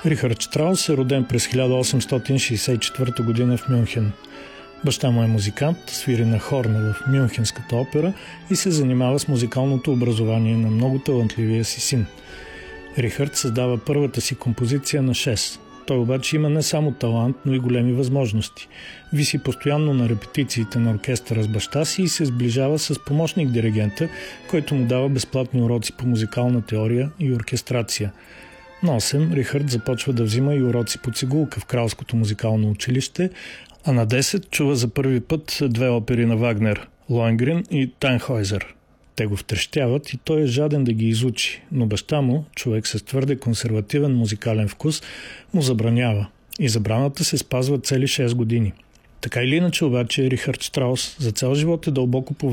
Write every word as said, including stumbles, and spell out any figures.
Рихард Штраус е роден през хиляда осемстотин шейсет и четвърта година в Мюнхен. Баща му е музикант, свири на хорна в Мюнхенската опера и се занимава с музикалното образование на много талантливия си син. Рихард създава първата си композиция на шест. Той обаче има не само талант, но и големи възможности. Виси постоянно на репетициите на оркестъра с баща си и се сближава с помощник-диригента, който му дава безплатни уроци по музикална теория и оркестрация. На осем Рихард започва да взима и уроци по цигулка в Кралското музикално училище, а на десет чува за първи път две опери на Вагнер – Лоенгрин и Танхойзер. Те го втрещяват и той е жаден да ги изучи, но баща му, човек с твърде консервативен музикален вкус, му забранява. И забраната се спазва цели шест години. Така или иначе обаче Рихард Штраус за цял живот е дълбоко повлиян